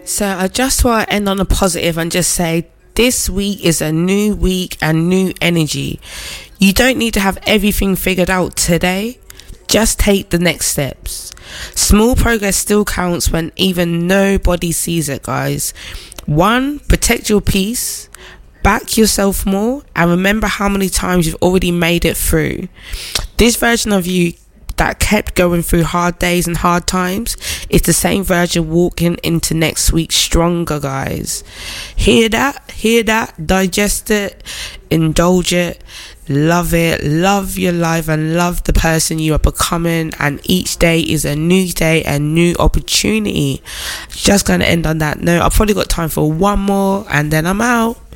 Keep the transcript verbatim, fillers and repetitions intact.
So I just want to end on a positive and just say this week is a new week and new energy. You don't need to have everything figured out today. Just take the next steps. Small progress still counts when even nobody sees it, guys. One, protect your peace. Back yourself more. And remember how many times you've already made it through. This version of you that kept going through hard days and hard times is the same version walking into next week stronger, guys. Hear that? Hear that? Digest it. Indulge it. Love it. Love your life and love the person you are becoming. And each day is a new day, a new opportunity. Just going to end on that note. I've probably got time for one more and then I'm out.